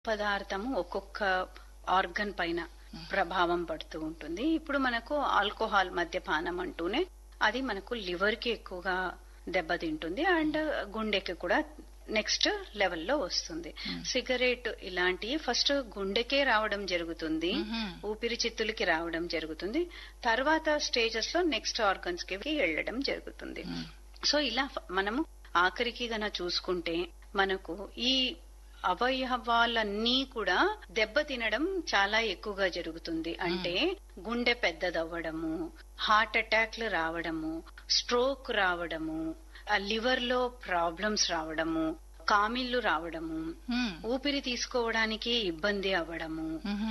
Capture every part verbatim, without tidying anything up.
పదార్థము ఒక్కొక్క ఆర్గన్ పైన ప్రభావం పడుతూ ఉంటుంది. ఇప్పుడు మనకు ఆల్కహాల్ మద్యపానం అంటూనే అది మనకు లివర్ కి ఎక్కువగా దెబ్బతింటుంది అండ్ గుండెకి కూడా నెక్స్ట్ లెవెల్లో వస్తుంది. సిగరెట్ ఇలాంటివి ఫస్ట్ గుండెకే రావడం జరుగుతుంది, ఊపిరితిత్తులకి రావడం జరుగుతుంది, తర్వాత స్టేజెస్ లో నెక్స్ట్ ఆర్గన్స్ కి వెళ్ళడం జరుగుతుంది. సో ఇలా మనము ఆఖరికి గన చూసుకుంటే మనకు ఈ అవయవాలన్నీ కూడా దెబ్బ తినడం చాలా ఎక్కువగా జరుగుతుంది. అంటే గుండె పెద్దదవ్వడము, హార్ట్ అటాక్లు రావడము, స్ట్రోక్ రావడము, లివర్ లో ప్రాబ్లమ్స్ రావడము, కామిళ్లు రావడము, ఊపిరి తీసుకోవడానికి ఇబ్బంది అవ్వడము.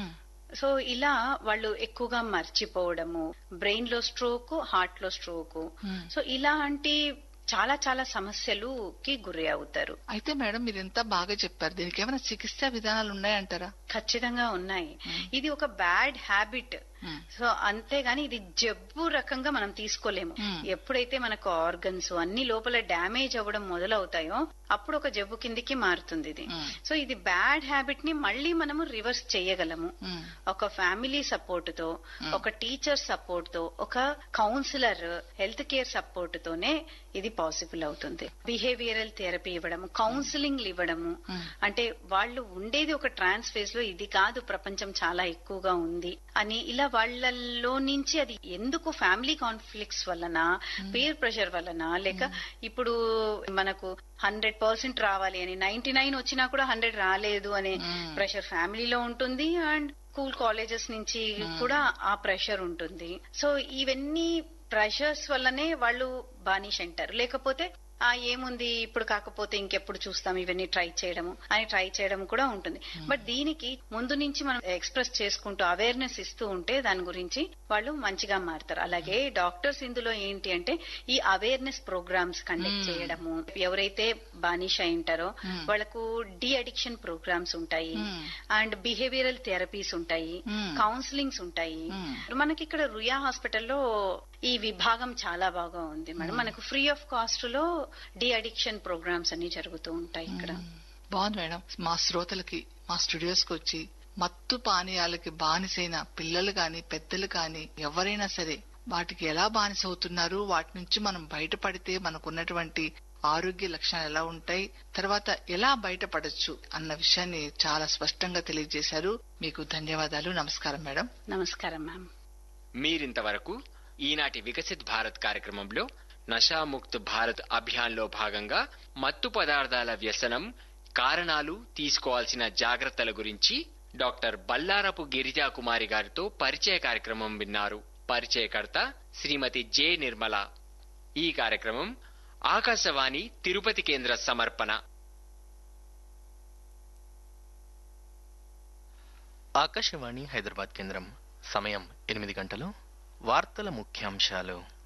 సో ఇలా వాళ్ళు ఎక్కువగా మర్చిపోవడము, బ్రెయిన్ లో స్ట్రోక్, హార్ట్ లో స్ట్రోక్. సో ఇలాంటి చాలా చాలా సమస్యలుకి గురి అవుతారు. అయితే మేడం మీరు ఎంత బాగా చెప్పారు, దీనికి ఏమైనా చికిత్సా విధానాలు ఉన్నాయంటారా? ఖచ్చితంగా ఉన్నాయి. ఇది ఒక బ్యాడ్ హ్యాబిట్. సో అంతేగాని ఇది జబ్బు రకంగా మనం తీసుకోలేము. ఎప్పుడైతే మనకు ఆర్గన్స్ అన్ని లోపల డ్యామేజ్ అవ్వడం మొదలవుతాయో అప్పుడు ఒక జబ్బు కిందికి మారుతుంది ఇది. సో ఇది బ్యాడ్ హ్యాబిట్ ని మళ్ళీ మనము రివర్స్ చేయగలము ఒక ఫ్యామిలీ సపోర్ట్ తో, ఒక టీచర్ సపోర్ట్ తో, ఒక కౌన్సిలర్ హెల్త్ కేర్ సపోర్ట్ తోనే ఇది పాసిబుల్ అవుతుంది. బిహేవియరల్ థెరపీ ఇవ్వడము, కౌన్సిలింగ్ ఇవ్వడము. అంటే వాళ్ళు ఉండేది ఒక ట్రాన్స్ ఫేజ్ లో, ఇది కాదు ప్రపంచం చాలా ఎక్కువగా ఉంది అని, ఇలా వాళ్లలో నుంచి అది ఎందుకు ఫ్యామిలీ కాన్ఫ్లిక్ట్స్ వలన, పీర్ ప్రెషర్ వలన, లేక ఇప్పుడు మనకు హండ్రెడ్ పర్సెంట్ రావాలి అని నైన్టీ నైన్ వచ్చినా కూడా హండ్రెడ్ రాలేదు అనే ప్రెషర్ ఫ్యామిలీలో ఉంటుంది అండ్ స్కూల్ కాలేజెస్ నుంచి కూడా ఆ ప్రెషర్ ఉంటుంది. సో ఇవన్నీ ప్రెషర్స్ వల్లనే వాళ్ళు బానిష అంటారు. లేకపోతే ఆ ఏముంది ఇప్పుడు కాకపోతే ఇంకెప్పుడు చూస్తాం ఇవన్నీ ట్రై చేయడము అని ట్రై చేయడం కూడా ఉంటుంది. బట్ దీనికి ముందు నుంచి మనం ఎక్స్ప్రెస్ చేసుకుంటూ అవేర్నెస్ ఇస్తూ ఉంటే దాని గురించి వాళ్ళు మంచిగా మారుతారు. అలాగే డాక్టర్స్ ఇందులో ఏంటి అంటే ఈ అవేర్నెస్ ప్రోగ్రామ్స్ కండక్ట్ చేయడము, ఎవరైతే బానిష అయింటారో వాళ్ళకు డి అడిక్షన్ ప్రోగ్రామ్స్ ఉంటాయి అండ్ బిహేవియరల్ థెరపీస్ ఉంటాయి, కౌన్సిలింగ్స్ ఉంటాయి. మనకి ఇక్కడ రుయా హాస్పిటల్లో ఈ విభాగం చాలా బాగా ఉంది మేడం. మనకు ఫ్రీ ఆఫ్ కాస్ట్ లో డి అడిక్షన్ ప్రోగ్రామ్స్ అన్ని జరుగుతూ ఉంటాయి ఇక్కడ. బాగుంది మేడం. మా శ్రోతలకి మా స్టూడియోస్ కి వచ్చి మత్తు పానీయాలకి బానిసైన పిల్లలు గాని పెద్దలు గాని ఎవరైనా సరే వాటికి ఎలా బానిస అవుతున్నారు, వాటి నుంచి మనం బయటపడితే మనకున్నటువంటి ఆరోగ్య లక్షణాలు ఎలా ఉంటాయి, తర్వాత ఎలా బయటపడచ్చు అన్న విషయాన్ని చాలా స్పష్టంగా తెలియజేశారు. మీకు ధన్యవాదాలు. నమస్కారం మేడం. నమస్కారం మ్యామ్. మీరింతవరకు ఈనాటి వికసిత్ భారత్ కార్యక్రమంలో నషాముక్త్ భారత్ అభియాన్ లో భాగంగా మత్తు పదార్థాల వ్యసనం, కారణాలు, తీసుకోవాల్సిన జాగ్రత్తల గురించి డాక్టర్ బల్లారపు గిరిజా కుమారి గారితో పరిచయ కార్యక్రమం విన్నారు. పరిచయకర్త శ్రీమతి జె నిర్మల. ఈ కార్యక్రమం ఆకాశవాణి తిరుపతి కేంద్ర సమర్పణ. ఆకాశవాణి హైదరాబాద్ కేంద్రం. సమయం ఎనిమిది గంటలు. వార్తల ముఖ్యాంశాలు.